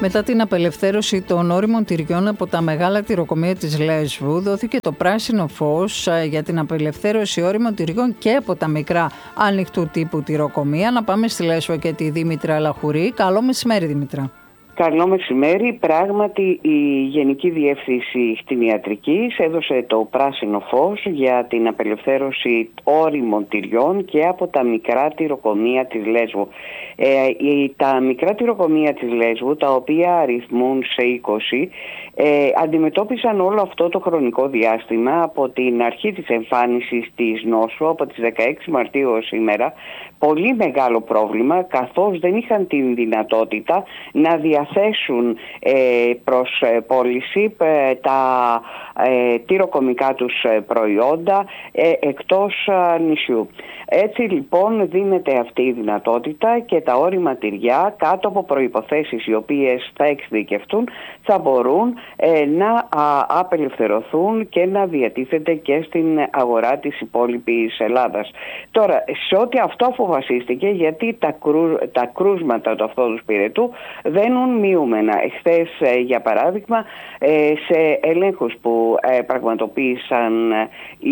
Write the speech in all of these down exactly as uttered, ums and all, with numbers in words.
Μετά την απελευθέρωση των ώριμων τυριών από τα μεγάλα τυροκομεία της Λέσβου, δόθηκε το πράσινο φως για την απελευθέρωση ώριμων τυριών και από τα μικρά ανοιχτού τύπου τυροκομεία. Να πάμε στη Λέσβο και τη Δήμητρα Λαχουρή. Καλό μεσημέρι, Δήμητρα. Καλό μεσημέρι. Πράγματι, η Γενική Διεύθυνση Κτηνιατρικής έδωσε το πράσινο φως για την απελευθέρωση ώριμων τυριών και από τα μικρά τυροκομεία της Λέσβου. Ε, τα μικρά τυροκομεία της Λέσβου, τα οποία αριθμούν σε είκοσι, ε, αντιμετώπισαν όλο αυτό το χρονικό διάστημα από την αρχή της εμφάνισης της νόσου, από τις δεκαέξι Μαρτίου ως σήμερα, πολύ μεγάλο πρόβλημα, καθώς δεν είχαν την δυνατότητα να διαθέσουν ε, προς ε, πώληση ε, τα ε, τυροκομικά τους προϊόντα ε, εκτός ε, νησιού. Έτσι λοιπόν δίνεται αυτή η δυνατότητα και τα ώριμα τυριά, κάτω από προϋποθέσεις οι οποίες θα εξειδικευτούν, θα μπορούν ε, να α, απελευθερωθούν και να διατίθεται και στην αγορά της υπόλοιπης Ελλάδας. Τώρα, σε ό,τι αυτό αποφασίστηκε, γιατί τα, κρού, τα κρούσματα του αυθόδους πυρετού βαίνουν μειούμενα. Εχθές, ε, για παράδειγμα, ε, σε ελέγχους που ε, πραγματοποίησαν ε,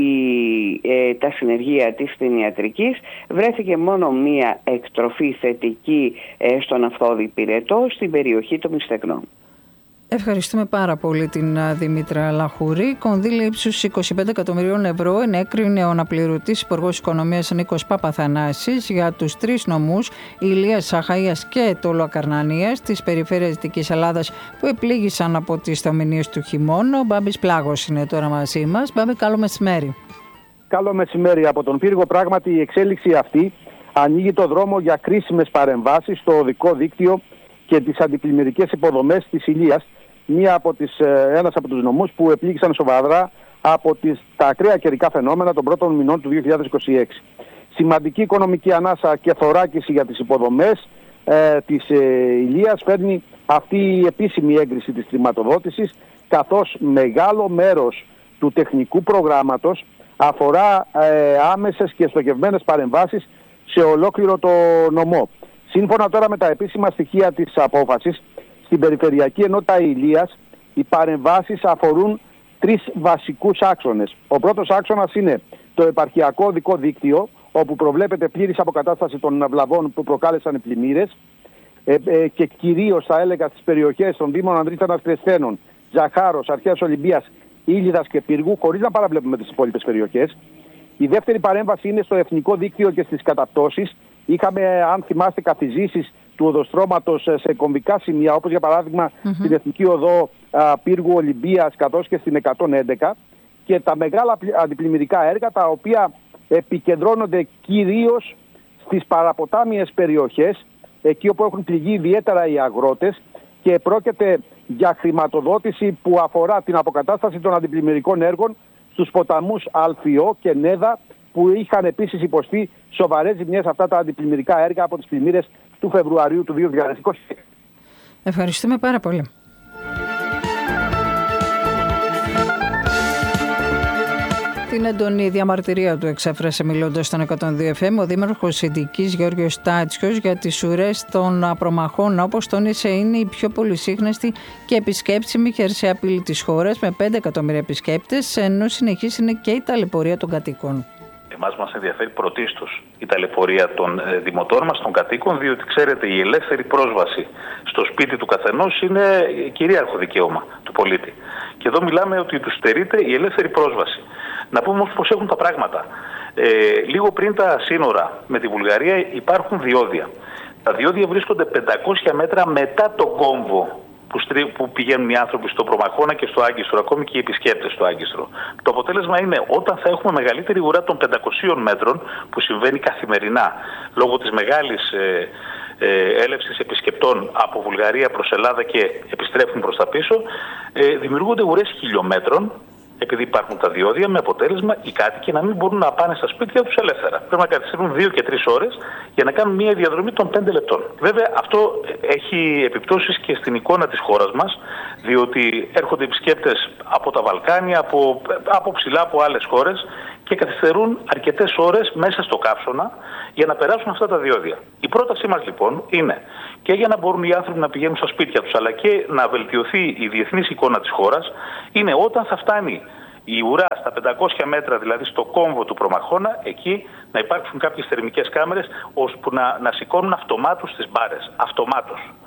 ε, τα συνεργεία της κτηνιατρικής, βρέθηκε μόνο μία εκτροφή θετική ε, στον αυθόδη πυρετό στην περιοχή των Μυστεκνών. Ευχαριστούμε πάρα πολύ την Δήμητρα Λαχουρή. Κονδύλια ύψους είκοσι πέντε εκατομμυρίων ευρώ ενέκρινε ο αναπληρωτής Υπουργός Οικονομίας Νίκος Παπαθανάσης για τους τρεις νομούς Ηλίας, Αχαΐας και Τολοκαρνανίας της περιφέρειας Δυτικής Ελλάδας που επλήγησαν από τις θεομηνίες του χειμώνα. Ο Μπάμπης Πλάγος είναι τώρα μαζί μας. Μπάμπη, καλό μεσημέρι. Καλό μεσημέρι. Από τον πύργο, πράγματι η εξέλιξη αυτή ανοίγει το δρόμο για κρίσιμες παρεμβάσεις στο οδικό δίκτυο και τις αντιπλημμυρικές υποδομές της Ηλίας, μία από τις, ένας από τους νομούς που επλήγησαν σοβαρά από τις, τα ακραία καιρικά φαινόμενα των πρώτων μηνών του δύο χιλιάδες είκοσι έξι. Σημαντική οικονομική ανάσα και θωράκιση για τις υποδομές ε, της ε, Ηλίας φέρνει αυτή η επίσημη έγκριση της χρηματοδότησης, καθώς μεγάλο μέρος του τεχνικού προγράμματος αφορά ε, άμεσες και στοχευμένες παρεμβάσεις σε ολόκληρο το νομό. Σύμφωνα τώρα με τα επίσημα στοιχεία της απόφασης, στην Περιφερειακή Ενότητα Ηλίας οι παρεμβάσεις αφορούν τρεις βασικούς άξονες. Ο πρώτος άξονας είναι το επαρχιακό οδικό δίκτυο, όπου προβλέπεται πλήρης αποκατάσταση των βλαβών που προκάλεσαν οι πλημμύρες ε, ε, και κυρίως θα έλεγα στις περιοχές των Δήμων Ανδρίτανας Κρεσθένων, Ζαχάρος, Αρχαίας Ολυμπίας, Ήλιδας και Πύργου, χωρίς να παραβλέπουμε τις υπόλοιπες περιοχές. Η δεύτερη παρέμβαση είναι στο εθνικό δίκτυο και στις καταπτώσεις. Είχαμε, αν θυμάστε, καθιζήσεις του οδοστρώματος σε κομβικά σημεία, όπως για παράδειγμα mm-hmm. στην Εθνική Οδό α, Πύργου Ολυμπίας, καθώς και στην εκατόν έντεκα, και τα μεγάλα αντιπλημμυρικά έργα, τα οποία επικεντρώνονται κυρίως στις παραποτάμιες περιοχές, εκεί όπου έχουν πληγεί ιδιαίτερα οι αγρότες, και πρόκειται για χρηματοδότηση που αφορά την αποκατάσταση των αντιπλημμυρικών έργων στους ποταμούς Αλφιό και Νέδα, που είχαν επίσης υποστεί σοβαρές ζημιές αυτά τα αντιπλημμυρικά έργα από τις πλημμύρες του Φεβρουαρίου του δύο χιλιάδες είκοσι. Ευχαριστούμε πάρα πολύ. Την έντονη διαμαρτυρία του εξέφρασε μιλώντας στον εκατόν δύο εφ εμ ο Δήμαρχος Ιδικής Γεώργιος Τάτσιος για τις ουρές των προμαχών, όπως τόνισε είναι η πιο πολυσύχναστη και επισκέψιμη χερσαία πύλη της χώρας με πέντε εκατομμύρια επισκέπτες, ενώ συνεχής είναι και η ταλαιπωρία των κατοίκων. Εμάς μας ενδιαφέρει πρωτίστως η ταλαιπωρία των ε, δημοτών μας, των κατοίκων, διότι ξέρετε η ελεύθερη πρόσβαση στο σπίτι του καθενός είναι κυρίαρχο δικαίωμα του πολίτη. Και εδώ μιλάμε ότι τους στερείται η ελεύθερη πρόσβαση. Να πούμε όμως πώς έχουν τα πράγματα. Ε, λίγο πριν τα σύνορα με τη Βουλγαρία υπάρχουν διόδια. Τα διόδια βρίσκονται πεντακόσια μέτρα μετά τον κόμβο που, στρί, που πηγαίνουν οι άνθρωποι στο Προμαχώνα και στο Άγκιστρο, ακόμη και οι επισκέπτες στο Άγκιστρο. Το αποτέλεσμα είναι όταν θα έχουμε μεγαλύτερη ουρά των πεντακοσίων μέτρων, που συμβαίνει καθημερινά λόγω της μεγάλης ε, ε, έλευσης επισκεπτών από Βουλγαρία προς Ελλάδα και επιστρέφουν προς τα πίσω, ε, δημιουργούνται ουρές χιλιόμετρων, επειδή υπάρχουν τα διόδια, με αποτέλεσμα οι κάτοικοι να μην μπορούν να πάνε στα σπίτια τους ελεύθερα. Πρέπει να καθυστερούν δύο και τρεις ώρες για να κάνουν μια διαδρομή των πέντε λεπτών. Βέβαια, αυτό έχει επιπτώσεις και στην εικόνα της χώρας μας, διότι έρχονται επισκέπτες από τα Βαλκάνια, από, από ψηλά από άλλες χώρες και καθυστερούν αρκετές ώρες μέσα στο καύσωνα για να περάσουν αυτά τα διόδια. Η πρότασή μας λοιπόν είναι και για να μπορούν οι άνθρωποι να πηγαίνουν στα σπίτια τους, αλλά και να βελτιωθεί η διεθνής εικόνα της χώρας, είναι όταν θα φτάνει η ουρά στα πεντακόσια μέτρα, δηλαδή στο κόμβο του Προμαχώνα, εκεί να υπάρξουν κάποιες θερμικές κάμερες ώστε να, να σηκώνουν αυτομάτως τις μπάρες. Αυτομάτως.